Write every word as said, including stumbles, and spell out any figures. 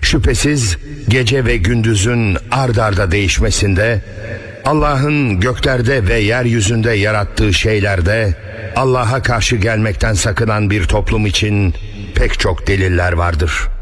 Şüphesiz gece ve gündüzün ard arda değişmesinde, Allah'ın göklerde ve yeryüzünde yarattığı şeylerde, Allah'a karşı gelmekten sakınan bir toplum için pek çok deliller vardır.